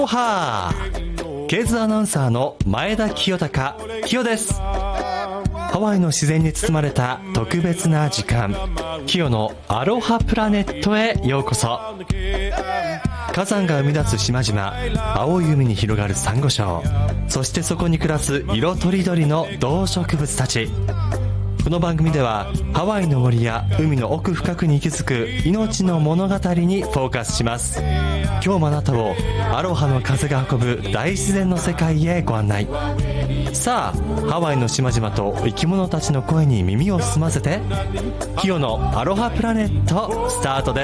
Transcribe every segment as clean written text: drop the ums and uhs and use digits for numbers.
おはー、ケーズアナウンサーの前田清隆清です。ハワイの自然に包まれた特別な時間、清のアロハプラネットへようこそ。火山が生み出す島々、青い海に広がるサンゴ礁、そしてそこに暮らす色とりどりの動植物たち。この番組ではハワイの森や海の奥深くに息づく命の物語にフォーカスします。今日もあなたをアロハの風が運ぶ大自然の世界へご案内。さあ、ハワイの島々と生き物たちの声に耳を澄ませて、キヨのアロハプラネットスタートです。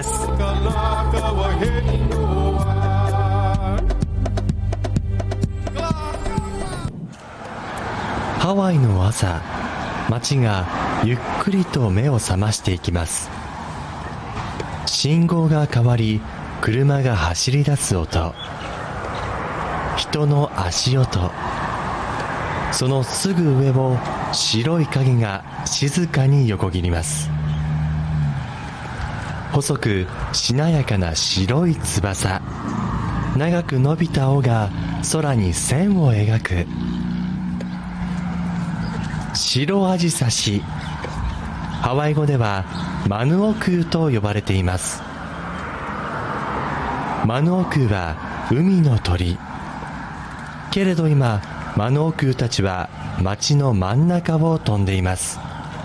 ハワイの朝、街がゆっくりと目を覚ましていきます。信号が変わり、車が走り出す音、人の足音、そのすぐ上を白い影が静かに横切ります。細くしなやかな白い翼、長く伸びた尾が空に線を描く。白アジサシ、ハワイ語ではマヌオクーと呼ばれています。マヌオクーは海の鳥。けれど今、マヌオクーたちは街の真ん中を飛んでいます。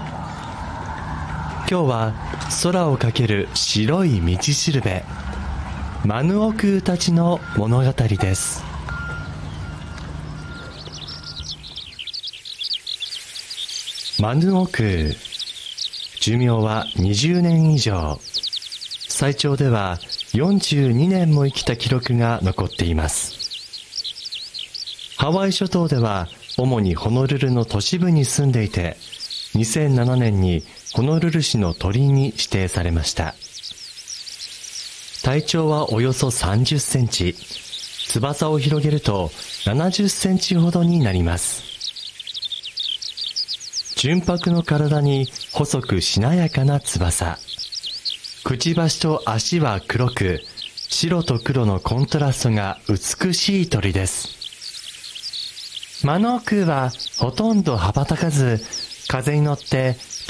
今日は空をかける白い道しるべ、マヌオクーたちの物語です。マヌオクー、寿命は20年以上、最長では42年も生きた記録が残っています。ハワイ諸島では主にホノルルの都市部に住んでいて、2007年にホノルル市の鳥に指定されました。体長はおよそ30センチ、翼を広げると70センチほどになります。純白の体に細くしなやかな翼、くちばしと足は黒く、白と黒のコントラストが美しい鳥です。マヌオクーはほとんど羽ばたかず、風に乗って